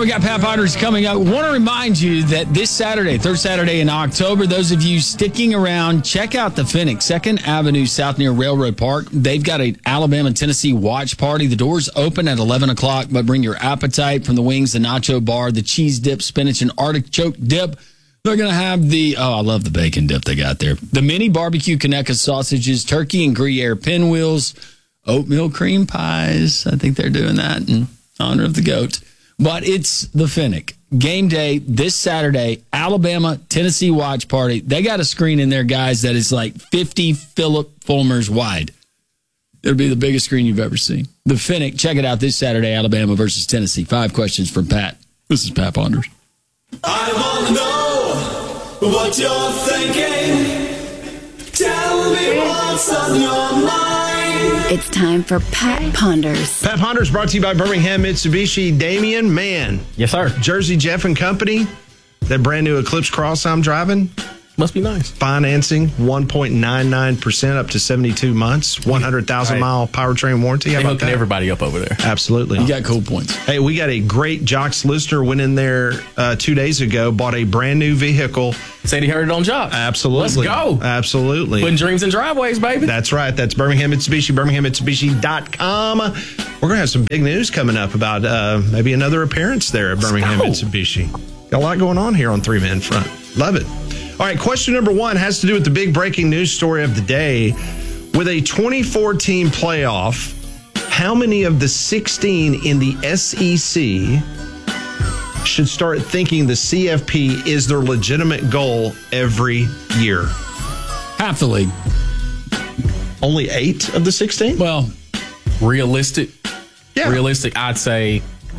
we got Pat Ponders coming up. Want to remind you that this Saturday, third Saturday in October, those of you sticking around, check out the Phoenix, 2nd Avenue South near Railroad Park. They've got an Alabama-Tennessee watch party. The doors open at 11 o'clock, but bring your appetite from the wings, the nacho bar, the cheese dip, spinach, and artichoke dip. They're going to have I love the bacon dip they got there. The mini barbecue Conecuh sausages, turkey and Gruyere pinwheels, oatmeal cream pies. I think they're doing that in honor of the goat. But it's the Finnick. Game day this Saturday, Alabama-Tennessee watch party. They got a screen in there, guys, that is like 50 Philip Fulmers wide. It'll be the biggest screen you've ever seen. The Finnick. Check it out this Saturday, Alabama versus Tennessee. 5 questions from Pat. This is Pat Ponders. I want to know what you're thinking. Tell me what's on your mind. It's time for Pat Ponders. Pat Ponders brought to you by Birmingham Mitsubishi. Damian, man. Yes, sir. Jersey Jeff and Company. That brand new Eclipse Cross I'm driving. Must be nice. Financing 1.99% up to 72 months. 100,000 mile powertrain warranty. How They're about hooking that? everybody up over there. Absolutely. You got cool points. Hey, we got a great Jocks listener went in there 2 days ago, bought a brand new vehicle. Said he heard it on Jocks. Absolutely. Let's go. Absolutely. Putting dreams in driveways, baby. That's right. That's Birmingham Mitsubishi, BirminghamMitsubishi.com. We're going to have some big news coming up about maybe another appearance there at Birmingham Mitsubishi. Got a lot going on here on Three Man Front. Love it. All right, question number 1 has to do with the big breaking news story of the day. With a 24-team playoff, how many of the 16 in the SEC should start thinking the CFP is their legitimate goal every year? Half the league. Only 8 of the 16? Well, Realistic. Yeah. Realistic, I'd say.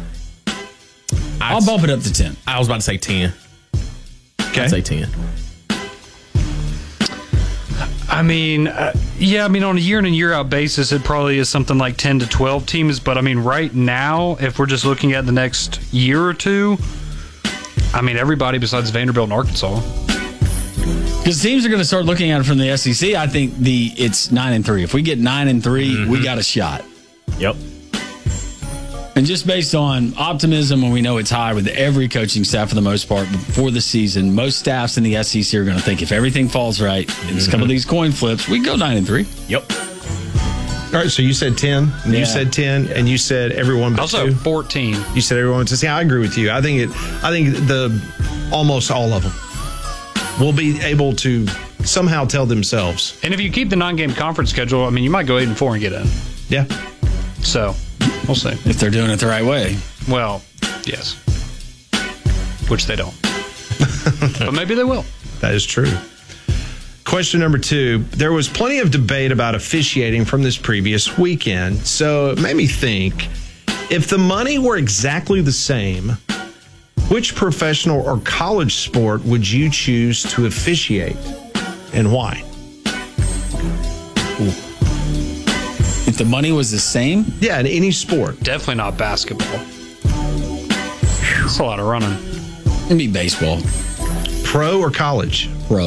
I'll bump it up to 10. I was about to say 10. Okay. I'd say 10. I mean, on a year in and year out basis, it probably is something like 10 to 12 teams. But I mean, right now, if we're just looking at the next year or two, I mean, everybody besides Vanderbilt and Arkansas. Because teams are going to start looking at it from the SEC. I think it's 9-3. If we get 9-3, we got a shot. Yep. And just based on optimism, and we know it's high with every coaching staff for the most part before the season, most staffs in the SEC are going to think if everything falls right, and it's a couple of these coin flips, we go 9-3. Yep. All right, so you said 10, and you said 10, and you said everyone but Also, 2. 14. You said everyone. So see, I agree with you. I think almost all of them will be able to somehow tell themselves. And if you keep the 9-game conference schedule, I mean, you might go 8-4 and get in. Yeah. So, we'll see. If they're doing it the right way. Well, yes. Which they don't. But maybe they will. That is true. Question number 2. There was plenty of debate about officiating from this previous weekend. So it made me think, if the money were exactly the same, which professional or college sport would you choose to officiate and why? Ooh. If the money was the same? Yeah, in any sport. Definitely not basketball. That's a lot of running. It'd be baseball. Pro or college? Pro.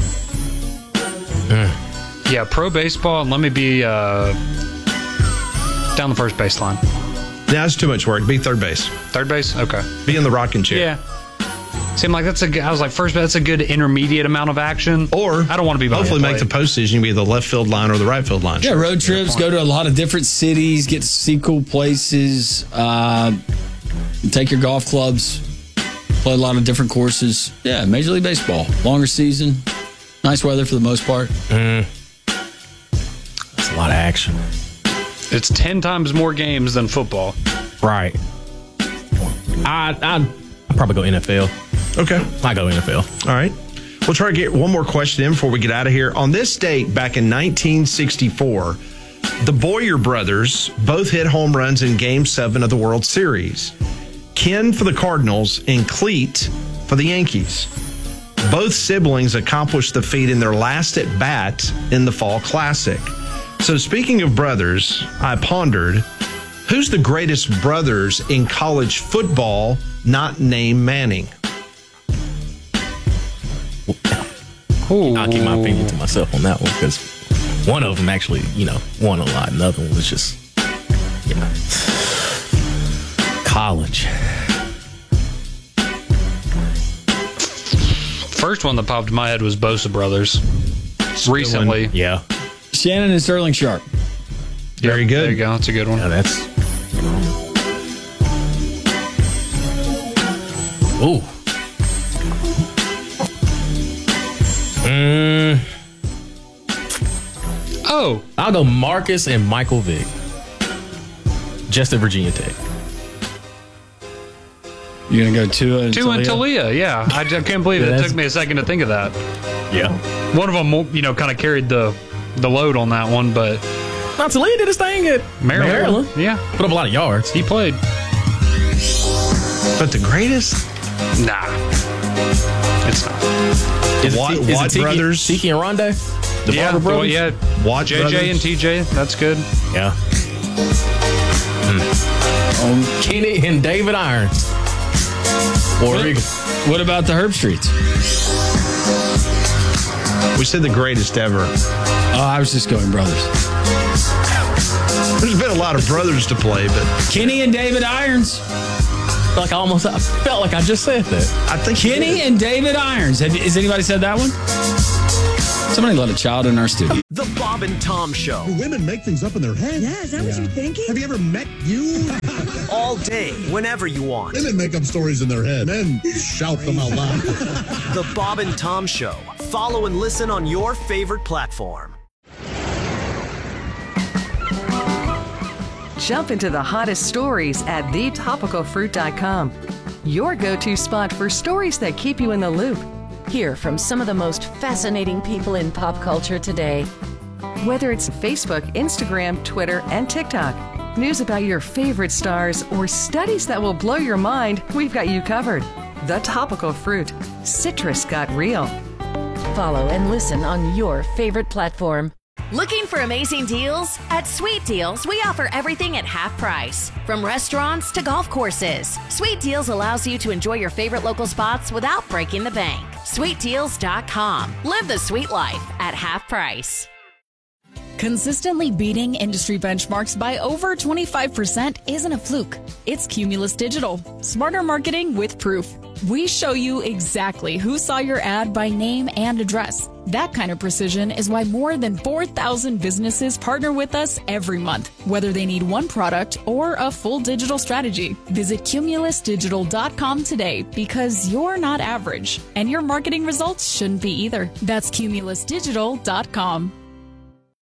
Yeah, pro baseball, and let me be down the first baseline. Now it's too much work. Be third base. Third base? Okay. Be in the rocking chair. Yeah. Seemed like I was like, first base, that's a good intermediate amount of action. Or I don't want to be behind hopefully the make the plate. postseason be the left field line or the right field line. Yeah, road trips, go to a lot of different cities, get to see cool places, take your golf clubs, play a lot of different courses. Yeah, Major League Baseball. Longer season, nice weather for the most part. That's a lot of action. It's 10 times more games than football. Right. I'd probably go NFL. Okay. I go NFL. All right. We'll try to get one more question in before we get out of here. On this date, back in 1964, the Boyer brothers both hit home runs in Game 7 of the World Series. Ken for the Cardinals and Cleat for the Yankees. Both siblings accomplished the feat in their last at-bat in the Fall Classic. So speaking of brothers, I pondered, who's the greatest brothers in college football not named Manning? I'll keep my opinion to myself on that one because one of them actually, won a lot. Another one was just, college. First one that popped in my head was Bosa Brothers. Recently. Yeah. Shannon and Sterling Sharp. Very good. There you go. That's a good one. Yeah, that's. Ooh. Oh. I'll go Marcus and Michael Vick. Just at Virginia Tech. You're going to go Tua and Tua and Talia, yeah. I can't believe it that's- took me a second to think of that. Yeah. One of them, kind of carried the load on that one, but Not Talia did his thing at Maryland. Yeah. Put up a lot of yards. He played. But the greatest? Nah. It's not. Is Watt Tiki, brothers? Tiki and Rondé? The Yeah, Barber brothers? yeah. Watt JJ brothers? and TJ, that's good. Yeah. Kenny and David Irons. Oregon. What about the Herb Streets? We said the greatest ever. Oh, I was just going brothers. There's been a lot of brothers to play, but Kenny and David Irons. I felt like I just said that. I think Kenny and David Irons. Has anybody said that one? Somebody let a child in our studio. The Bob and Tom Show. Women make things up in their head. Yeah, is that what you're thinking? Have you ever met you? All day, whenever you want. Women make up stories in their head. Men shout them out loud. The Bob and Tom Show. Follow and listen on your favorite platform. Jump into the hottest stories at thetopicalfruit.com. Your go-to spot for stories that keep you in the loop. Hear from some of the most fascinating people in pop culture today. Whether it's Facebook, Instagram, Twitter, and TikTok, news about your favorite stars, or studies that will blow your mind, we've got you covered. The Topical Fruit. Citrus got real. Follow and listen on your favorite platform. Looking for amazing deals? At Sweet Deals, we offer everything at half price. From restaurants to golf courses, Sweet Deals allows you to enjoy your favorite local spots without breaking the bank. SweetDeals.com. Live the sweet life at half price. Consistently beating industry benchmarks by over 25% isn't a fluke. It's Cumulus Digital. Smarter marketing with proof. We show you exactly who saw your ad by name and address. That kind of precision is why more than 4,000 businesses partner with us every month, whether they need one product or a full digital strategy. Visit cumulusdigital.com today because you're not average, and your marketing results shouldn't be either. That's cumulusdigital.com.